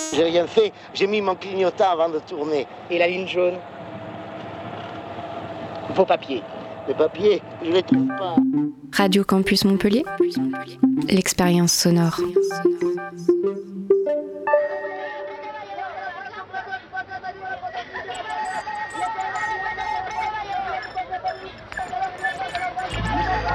J'ai rien fait, j'ai mis mon clignotant avant de tourner. Et la ligne jaune? Vos papiers. Les papiers, je les trouve pas. Radio Campus Montpellier, l'expérience sonore.